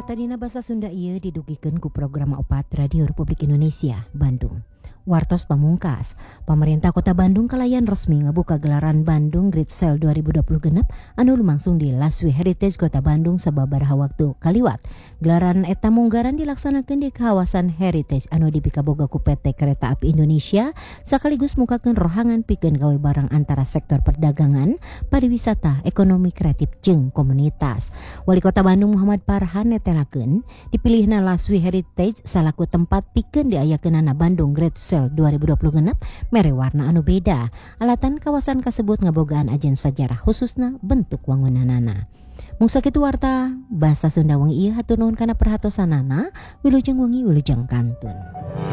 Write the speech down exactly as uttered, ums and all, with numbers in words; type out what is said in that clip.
Wartadina Basa Sunda ieu didugikeun ku program opat Radio Republik Indonesia, Bandung. Wartos pamungkas, pemerintah Kota Bandung kalayan resmi ngabuka gelaran Bandung Great Sale dua ribu dua puluh genep anu lumangsung di Laswi Heritage Kota Bandung sababaraha waktu kaliwat. Gelaran eta munggaran dilaksanakeun di kawasan Heritage anu dipikaboga ku P T Kereta Api Indonesia sakaligus mukakeun rohangan pikeun gawe barang antara sektor perdagangan, pariwisata, ekonomi kreatif jeung komunitas. Wali Kota Bandung Muhammad Farhan netelakeun dipilihna Laswi Heritage salaku tempat pikeun diayakeunana Bandung Great Sale dua ribu dua puluh genep mere warna anu beda. Alatan kawasan kasebut ngabogaan ajen sajarah khususna bentuk wangunanana. Mung sakitu warta basa Sunda wengi ieu hatur nuhun kana perhatosanana. Wilujeng wengi wilujeng kantun.